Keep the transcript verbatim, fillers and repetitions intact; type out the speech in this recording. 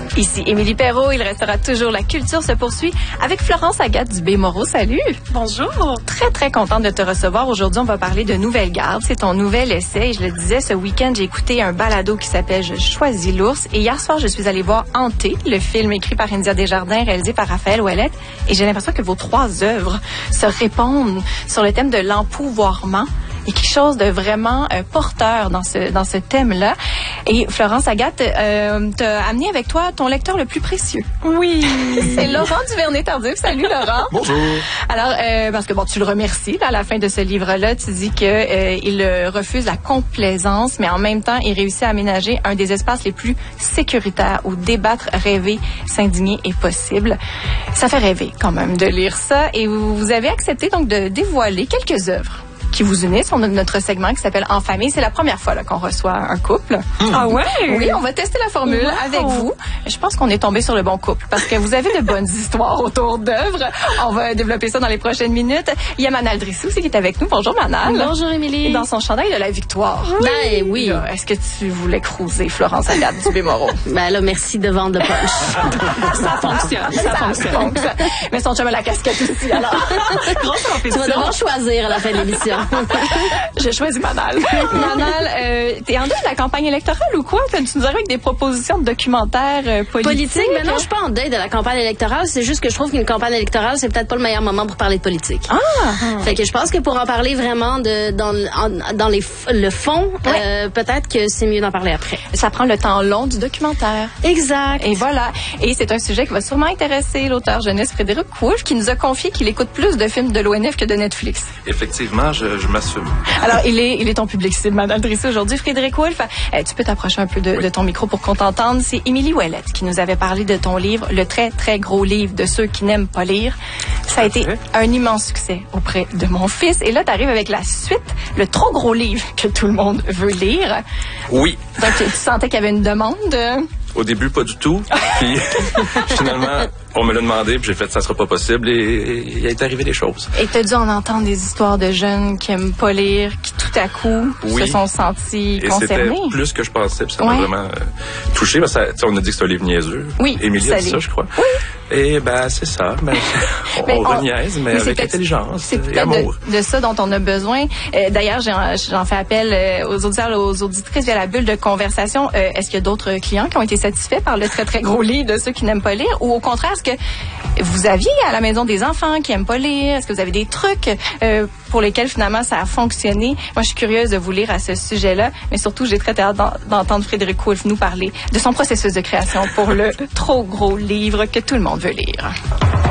Ici Émilie Perrault, il restera toujours la culture se poursuit avec Florence Agathe Dubé-Moreau. Salut! Bonjour! Très, très contente de te recevoir. Aujourd'hui, on va parler de Nouvelle Garde. C'est ton nouvel essai. Et je le disais, ce week-end, j'ai écouté un balado qui s'appelle « Je choisis l'ours ». Et hier soir, je suis allée voir Hanté, le film écrit par India Desjardins, réalisé par Raphaël Ouellette. Et j'ai l'impression que vos trois œuvres se répondent sur le thème de l'empouvoirment. Il y a quelque chose de vraiment euh, porteur dans ce dans ce thème-là. Et Florence Agathe, euh, t'as amené avec toi ton lecteur le plus précieux. Oui. C'est Laurent Duvernay-Tardif. Salut Laurent. Bonjour. Alors, euh, parce que bon, tu le remercies là, à la fin de ce livre-là, tu dis que euh, il euh, refuse la complaisance, mais en même temps, il réussit à aménager un des espaces les plus sécuritaires où débattre, rêver, s'indigner est possible. Ça fait rêver quand même de lire ça. Et vous, vous avez accepté donc de dévoiler quelques œuvres qui vous unissent. On a notre segment qui s'appelle En famille. C'est la première fois là, qu'on reçoit un couple. Mmh. Ah ouais? Oui, on va tester la formule wow. avec vous. Je pense qu'on est tombé sur le bon couple parce que vous avez de bonnes histoires autour d'œuvres. On va développer ça dans les prochaines minutes. Il y a Manal Drissou aussi qui est avec nous. Bonjour Manal. Bonjour Émilie. Et dans son chandail de la victoire. Oui. Ben oui. Est-ce que tu voulais cruiser Florence Agathe Dubé-Moreau? Ben là, merci de vendre de poche. Ça fonctionne. Ça, ça fonctionne. fonctionne. Mais son chum a la casquette aussi, alors. Grosse compétition. Tu vas devoir choisir à la fin de l'émission. Je choisis Manal. Manal, euh, t'es en dehors de la campagne électorale ou quoi? Tu nous arrives avec des propositions de documentaires euh, politiques? Politique, mais non, je suis pas en deuil de la campagne électorale. C'est juste que je trouve qu'une campagne électorale, c'est peut-être pas le meilleur moment pour parler de politique. Ah! Fait que je pense que pour en parler vraiment de, dans, en, dans les, le fond, ouais. euh, peut-être que c'est mieux d'en parler après. Ça prend le temps long du documentaire. Exact. Et voilà. Et c'est un sujet qui va sûrement intéresser l'auteur jeunesse Frédéric Wolff, qui nous a confié qu'il écoute plus de films de l'O N F que de Netflix. Effectivement, je, je m'assume. Alors, il est, il est ton public cible, Manal Drissou aujourd'hui. Frédéric Wolff, euh, tu peux t'approcher un peu de, oui. de ton micro pour qu'on t'entende. C'est Émilie Ouellette qui nous avait parlé de ton livre, le très, très gros livre de ceux qui n'aiment pas lire. Ça a été un immense succès auprès de mon fils. Et là, tu arrives avec la suite, le trop gros livre que tout le monde veut lire. Oui. Donc, tu sentais qu'il y avait une demande? Au début, pas du tout. Puis, finalement, on me l'a demandé, puis j'ai fait ça sera pas possible, et, et il est arrivé des choses. Et t'as dû en entendre des histoires de jeunes qui aiment pas lire, qui tout à coup oui. se sont sentis et concernés. Et c'était plus que je pensais, puis ça m'a ouais. vraiment euh, touché. Parce que ça, on a dit que c'est un livre niaiseux. Oui, Émilie a dit ça, je crois. Oui. Et ben c'est ça. Ben, on, mais on reniaise, mais, mais avec intelligence c'est et amour. De, de ça dont on a besoin. Euh, d'ailleurs, j'en, j'en fais appel euh, aux auditeurs, aux auditrices via la bulle de conversation. Euh, est-ce qu'il y a d'autres clients qui ont été satisfaits par le très, très gros livre de ceux qui n'aiment pas lire? Ou au contraire, est-ce que vous aviez à la maison des enfants qui n'aiment pas lire? Est-ce que vous avez des trucs euh, pour lesquels finalement ça a fonctionné? Moi, je suis curieuse de vous lire à ce sujet-là, mais surtout, j'ai très hâte d'entendre Frédéric Wolff nous parler de son processus de création pour le trop gros livre que tout le monde veut lire.